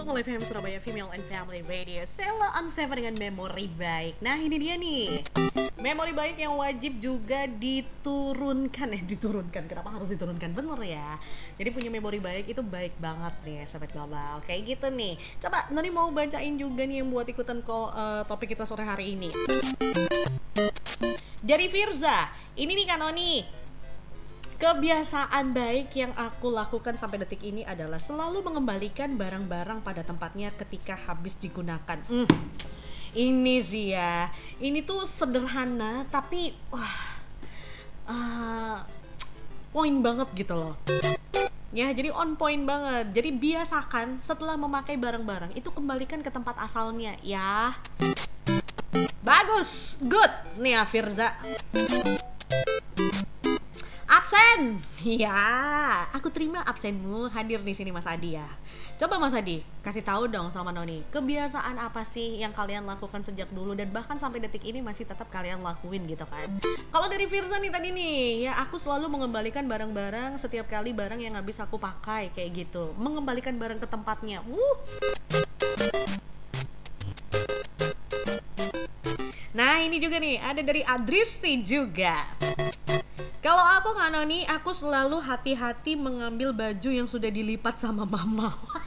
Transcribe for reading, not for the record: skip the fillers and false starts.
untuk Live FM Surabaya Female and Family Radio. Sela on Seven dengan memori baik. Nah ini dia nih, memori baik yang wajib juga diturunkan. Diturunkan, kenapa harus diturunkan? Bener ya. Jadi punya memori baik itu baik banget nih Sobat Global. Kayak gitu nih. Coba Noni mau bacain juga nih yang buat ikutan topik kita sore hari ini. Dari Firza, ini nih Kak Noni. Kebiasaan baik yang aku lakukan sampai detik ini adalah selalu mengembalikan barang-barang pada tempatnya ketika habis digunakan. Ini sih ya, ini tuh sederhana tapi point banget gitu loh. Ya, jadi on point banget. Jadi biasakan setelah memakai barang-barang itu kembalikan ke tempat asalnya ya. Bagus, good nih ya Firza. Absen, ya, aku terima absenmu, hadir di sini Mas Adi ya. Coba Mas Adi, kasih tahu dong sama Noni, kebiasaan apa sih yang kalian lakukan sejak dulu dan bahkan sampai detik ini masih tetap kalian lakuin gitu kan? Kalau dari Firza nih tadi nih, ya aku selalu mengembalikan barang-barang setiap kali barang yang habis aku pakai kayak gitu, mengembalikan barang ke tempatnya. Nah ini juga nih, ada dari Adristi juga. Kalau aku Kak Noni, aku selalu hati-hati mengambil baju yang sudah dilipat sama mama.